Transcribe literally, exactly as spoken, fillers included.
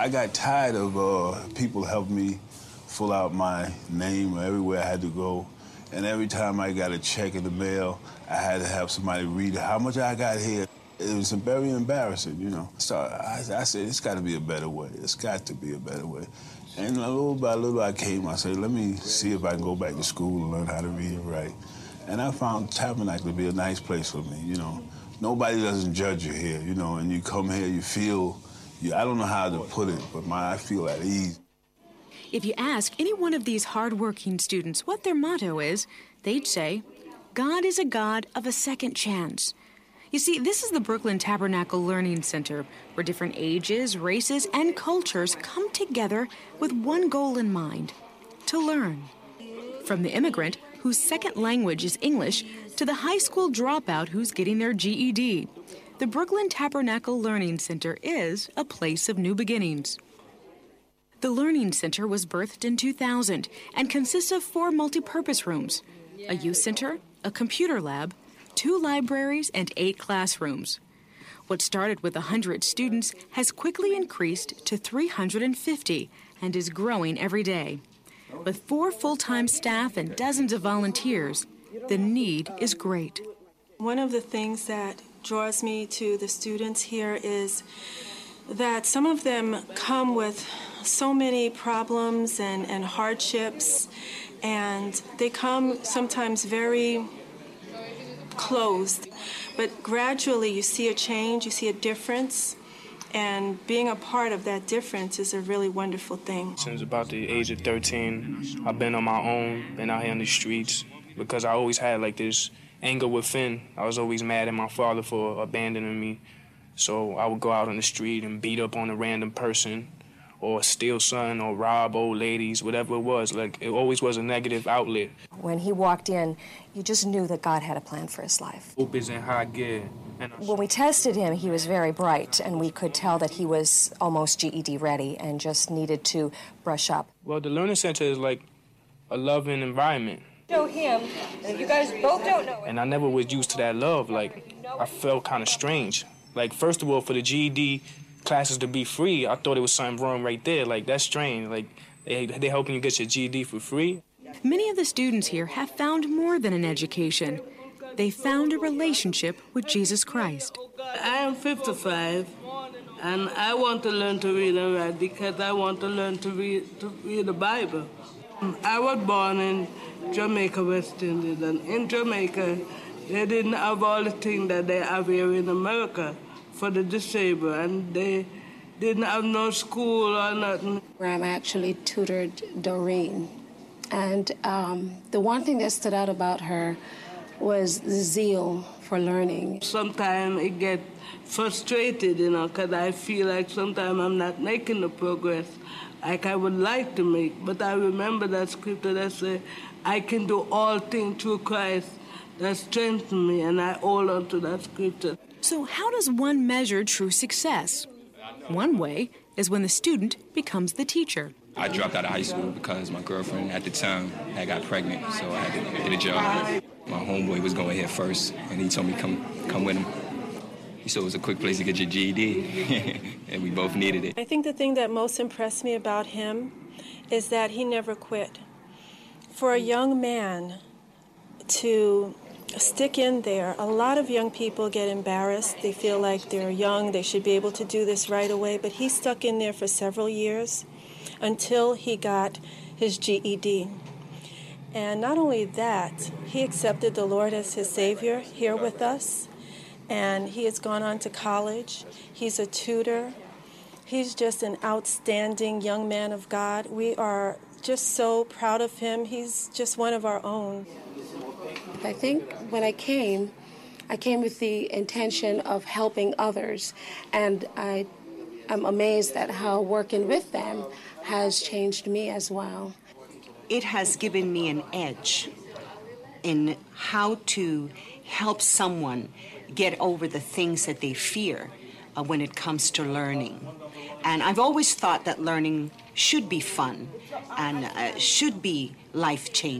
I got tired of uh, people helping me fill out my name everywhere I had to go. And every time I got a check in the mail, I had to have somebody read how much I got here. It was very embarrassing, you know. So I, I said, it's got to be a better way. It's got to be a better way. And little by little I came, I said, let me see if I can go back to school and learn how to read and write. And I found Tabernacle to be a nice place for me, you know. Nobody doesn't judge you here, you know, and you come here, you feel, you, I don't know how to put it, but my, I feel at ease. If you ask any one of these hard-working students what their motto is, they'd say, God is a God of a second chance. You see, this is the Brooklyn Tabernacle Learning Center, where different ages, races, and cultures come together with one goal in mind, to learn. From the immigrant, whose second language is English, to the high school dropout who's getting their G E D, the Brooklyn Tabernacle Learning Center is a place of new beginnings. The Learning Center was birthed in two thousand and consists of four multi-purpose rooms, a youth center, a computer lab, two libraries, and eight classrooms. What started with one hundred students has quickly increased to three hundred fifty and is growing every day. With four full-time staff and dozens of volunteers, the need is great. One of the things that draws me to the students here is that some of them come with so many problems and, and hardships, and they come sometimes very closed. But gradually you see a change, you see a difference, and being a part of that difference is a really wonderful thing. Since about the age of thirteen, I've been on my own, been out here in the streets, because I always had like this anger within. I was always mad at my father for abandoning me. So I would go out on the street and beat up on a random person, or steal something, or rob old ladies, whatever it was. Like, it always was a negative outlet. When he walked in, you just knew that God had a plan for his life. Hope is in high gear. When we tested him, he was very bright, and we could tell that he was almost G E D ready and just needed to brush up. Well, the Learning Center is like a loving environment. Show him, and you guys both don't know it. And I never was used to that love. Like, I felt kind of strange. Like, first of all, for the G E D classes to be free, I thought it was something wrong right there. Like, that's strange. Like, they, they helping you get your G E D for free. Many of the students here have found more than an education. They found a relationship with Jesus Christ. I am fifty-five, and I want to learn to read and write because I want to learn to read, to read the Bible. I was born in Jamaica, West Indies, and in Jamaica, they didn't have all the things that they have here in America for the disabled, and they didn't have no school or nothing. I'm actually tutored Doreen, and um, the one thing that stood out about her was the zeal for learning. Sometimes it gets frustrated, you know, because I feel like sometimes I'm not making the progress like I would like to make, but I remember that scripture that says, I can do all things through Christ that strengthened me, and I hold on to that scripture. So how does one measure true success? One way is when the student becomes the teacher. I dropped out of high school because my girlfriend at the time had got pregnant, so I had to get a job. My homeboy was going here first, and he told me come come with him. He said it was a quick place to get your G E D, and we both needed it. I think the thing that most impressed me about him is that he never quit. For a young man to stick in there, a lot of young people get embarrassed. They feel like they're young, they should be able to do this right away, but he stuck in there for several years until he got his G E D. And not only that, he accepted the Lord as his Savior here with us, and he has gone on to college. He's a tutor. He's just an outstanding young man of God. We are just so proud of him. He's just one of our own. I think when I came, I came with the intention of helping others, and I am amazed at how working with them has changed me as well. It has given me an edge in how to help someone get over the things that they fear uh, when it comes to learning. And I've always thought that learning should be fun and uh, should be life-changing.